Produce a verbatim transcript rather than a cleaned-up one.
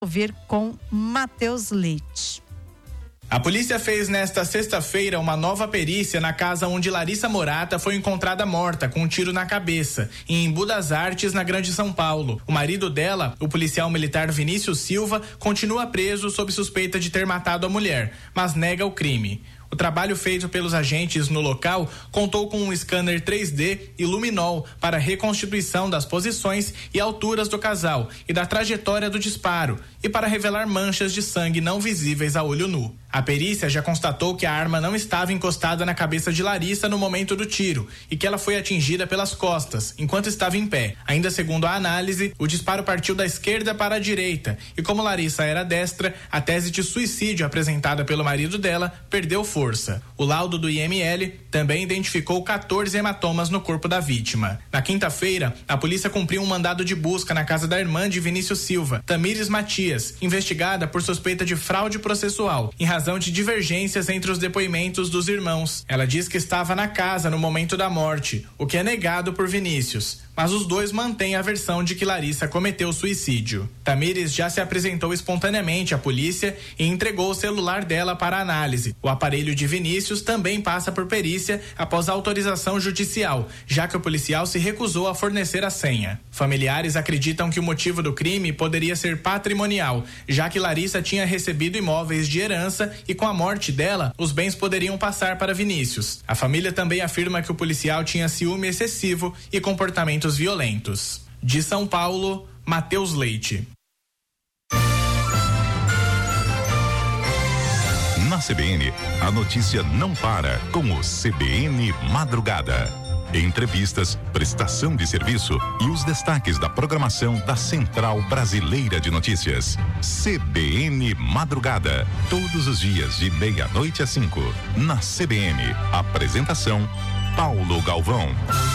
Ouvir com Matheus Leite. A polícia fez nesta sexta-feira uma nova perícia na casa onde Larissa Morata foi encontrada morta com um tiro na cabeça, em Embu das Artes, na Grande São Paulo. O marido dela, o policial militar Vinícius Silva, continua preso sob suspeita de ter matado a mulher, mas nega o crime. O trabalho feito pelos agentes no local contou com um scanner três D e luminol para reconstituição das posições e alturas do casal e da trajetória do disparo e para revelar manchas de sangue não visíveis a olho nu. A perícia já constatou que a arma não estava encostada na cabeça de Larissa no momento do tiro e que ela foi atingida pelas costas, enquanto estava em pé. Ainda segundo a análise, o disparo partiu da esquerda para a direita e, como Larissa era destra, a tese de suicídio apresentada pelo marido dela perdeu força. O laudo do I M L também identificou quatorze hematomas no corpo da vítima. Na quinta-feira, a polícia cumpriu um mandado de busca na casa da irmã de Vinícius Silva, Tamires Matias, investigada por suspeita de fraude processual, em razão de divergências entre os depoimentos dos irmãos. Ela diz que estava na casa no momento da morte, o que é negado por Vinícius, mas os dois mantêm a versão de que Larissa cometeu suicídio. Tamires já se apresentou espontaneamente à polícia e entregou o celular dela para análise. O aparelho de Vinícius também passa por perícia após autorização judicial, já que o policial se recusou a fornecer a senha. Familiares acreditam que o motivo do crime poderia ser patrimonial, já que Larissa tinha recebido imóveis de herança e com a morte dela, os bens poderiam passar para Vinícius. A família também afirma que o policial tinha ciúme excessivo e comportamentos violentos. De São Paulo, Matheus Leite. Na C B N, a notícia não para com o C B N Madrugada. Entrevistas, prestação de serviço e os destaques da programação da Central Brasileira de Notícias. C B N Madrugada. Todos os dias de meia-noite às cinco. Na C B N. Apresentação: Paulo Galvão.